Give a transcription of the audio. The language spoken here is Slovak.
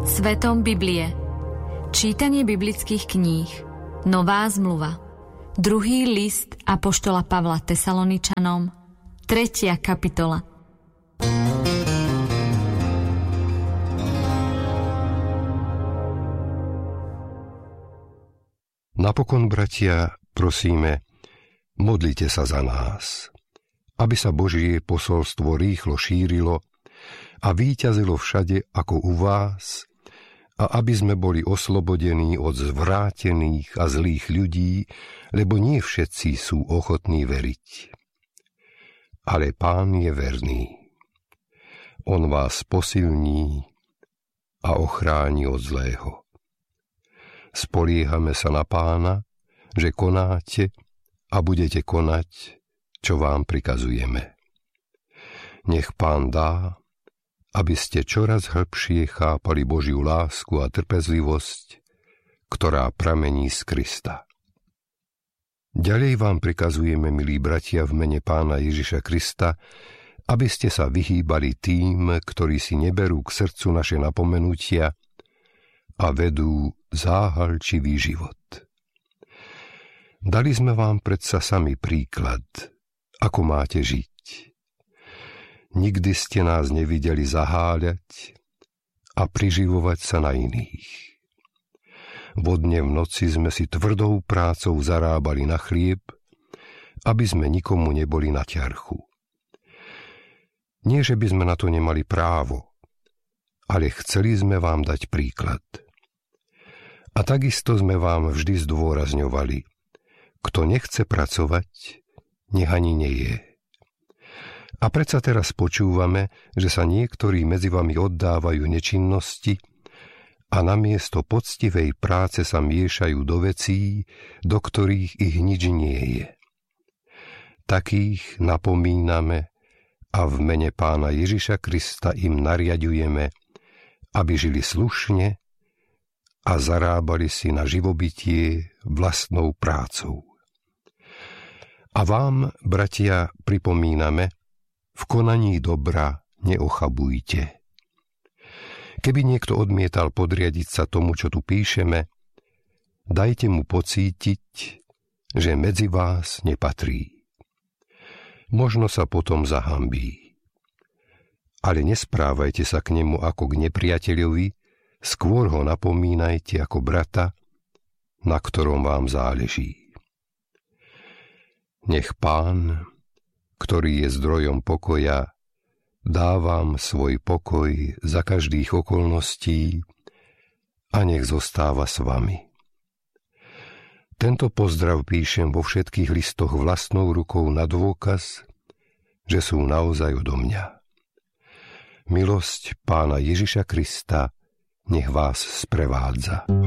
Svetom Biblie. Čítanie biblických kníh. Nová zmluva. Druhý list apoštola Pavla Tesaloničanom. 3. kapitola. Napokon, bratia, prosíme, modlite sa za nás, aby sa Božie posolstvo rýchlo šírilo a víťazilo všade ako u vás, a aby sme boli oslobodení od zvrátených a zlých ľudí, lebo nie všetci sú ochotní veriť. Ale Pán je verný. On vás posilní a ochráni od zlého. Spoliehame sa na Pána, že konáte a budete konať, čo vám prikazujeme. Nech Pán dá, aby ste čoraz hĺbšie chápali Božiu lásku a trpezlivosť, ktorá pramení z Krista. Ďalej vám prikazujeme, milí bratia, v mene Pána Ježiša Krista, aby ste sa vyhýbali tým, ktorí si neberú k srdcu naše napomenutia a vedú záhalčivý život. Dali sme vám predsa sami príklad, ako máte žiť. Nikdy ste nás nevideli zaháľať a priživovať sa na iných. Vodne v noci sme si tvrdou prácou zarábali na chlieb, aby sme nikomu neboli na ťarchu. Nie, že by sme na to nemali právo, ale chceli sme vám dať príklad. A takisto sme vám vždy zdôrazňovali, kto nechce pracovať, nech ani neje. A predsa teraz počúvame, že sa niektorí medzi vami oddávajú nečinnosti a namiesto poctivej práce sa miešajú do vecí, do ktorých ich nič nie je. Takých napomíname a v mene Pána Ježiša Krista im nariaďujeme, aby žili slušne a zarábali si na živobytie vlastnou prácou. A vám, bratia, pripomíname, v konaní dobra neochabujte. Keby niekto odmietal podriadiť sa tomu, čo tu píšeme, dajte mu pocítiť, že medzi vás nepatrí. Možno sa potom zahambí. Ale nesprávajte sa k nemu ako k nepriateľovi, skôr ho napomínajte ako brata, na ktorom vám záleží. Nech Pán, ktorý je zdrojom pokoja, dá vám svoj pokoj za každých okolností a nech zostáva s vami. Tento pozdrav píšem vo všetkých listoch vlastnou rukou na dôkaz, že sú naozaj odo mňa. Milosť Pána Ježiša Krista nech vás sprevádza.